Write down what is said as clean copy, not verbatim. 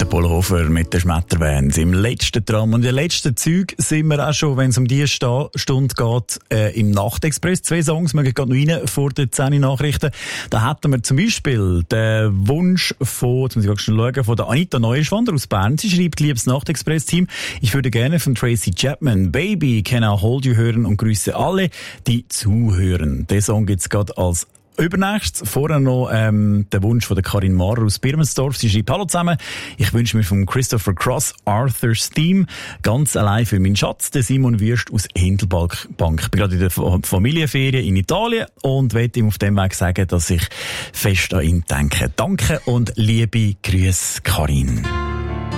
Pullover mit den Schmetterbands im letzten Tram. Und in den letzten Zügen sind wir auch schon, wenn es um diese Stunde geht, im Nachtexpress. 2 Songs mögen gerade noch rein vor den 10 Nachrichten. Da hätten wir zum Beispiel den Wunsch von der Anita Neuschwander aus Bern. Sie schreibt, liebes Nachtexpress-Team, ich würde gerne von Tracy Chapman Baby Can I Hold You hören und grüße alle, die zuhören. Den Song gibt's gerade als übernächstes. Vorher noch der Wunsch von der Karin Maurer aus Birmensdorf. Sie schreibt, hallo zusammen, ich wünsche mir von Christopher Cross Arthur's Theme ganz allein für meinen Schatz, den Simon Wüst aus Hindelbank. Ich bin gerade in der Familienferien in Italien und möchte ihm auf dem Weg sagen, dass ich fest an ihn denke. Danke und liebe Grüße, Karin.